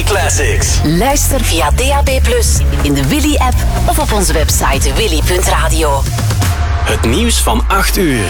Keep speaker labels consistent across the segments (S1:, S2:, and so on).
S1: Classics.
S2: Luister via DAB+, in de Willy-app of op onze website willy.radio.
S1: Het nieuws van 8 uur.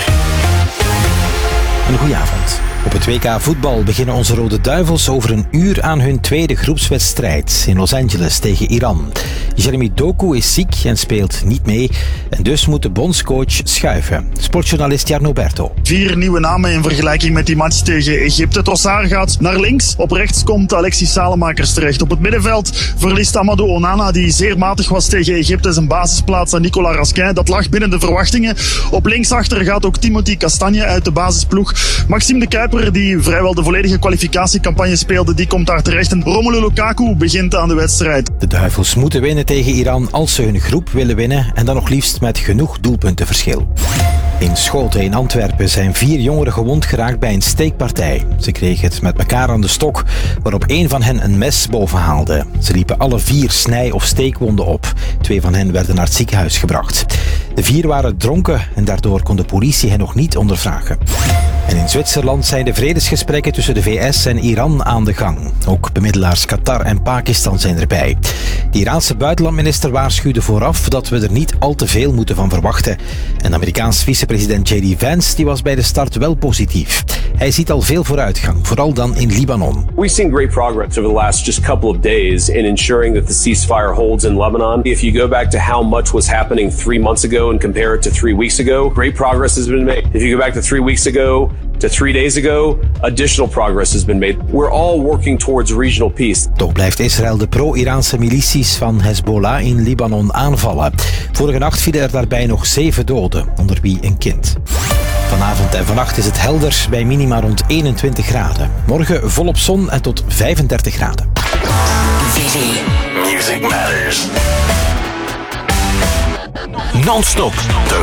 S3: Een goeie avond. Op het WK voetbal beginnen onze Rode Duivels over een uur aan hun tweede groepswedstrijd in Los Angeles tegen Iran. Jeremy Doku is ziek en speelt niet mee en dus moet de bondscoach schuiven. Sportjournalist Jarno Berto.
S4: 4 nieuwe namen in vergelijking met die match tegen Egypte. Trossard gaat naar links. Op rechts komt Alexis Salemakers terecht. Op het middenveld verliest Amadou Onana, die zeer matig was tegen Egypte, zijn basisplaats aan Nicolas Raskin. Dat lag binnen de verwachtingen. Op linksachter gaat ook Timothy Castagne uit de basisploeg. Maxime de Kuiper, die vrijwel de volledige kwalificatiecampagne speelde, die komt daar terecht. En Romelu Lukaku begint aan de wedstrijd.
S3: De Duivels moeten winnen tegen Iran als ze hun groep willen winnen en dan nog liefst met genoeg doelpuntenverschil. In Schoten in Antwerpen zijn 4 jongeren gewond geraakt bij een steekpartij. Ze kregen het met elkaar aan de stok, waarop 1 van hen een mes boven haalde. Ze liepen alle 4 snij- of steekwonden op. 2 van hen werden naar het ziekenhuis gebracht. De 4 waren dronken en daardoor kon de politie hen nog niet ondervragen. En in Zwitserland zijn de vredesgesprekken tussen de VS en Iran aan de gang. Ook bemiddelaars Qatar en Pakistan zijn erbij. De Iraanse buitenlandminister waarschuwde vooraf dat we er niet al te veel moeten van verwachten. En Amerikaans vicepresident J.D. Vance die was bij de start wel positief. Hij ziet al veel vooruitgang, vooral dan in Libanon.
S5: We've seen great progress over the last just couple of days in ensuring that the ceasefire holds in Lebanon. If you go back to how much was happening 3 months ago and compare it to 3 weeks ago, great progress has been made. If you go back to 3 weeks ago to 3 days ago, additional progress has been made. We're all working towards regional peace.
S3: Toch blijft Israël de pro-Iraanse milities van Hezbollah in Libanon aanvallen. Vorige nacht vielen er daarbij nog 7 doden, onder wie een kind. Vanavond en vannacht is het helder bij minima rond 21 graden. Morgen volop zon en tot 35 graden.
S2: Willy.
S1: Music Matters. Non-stop.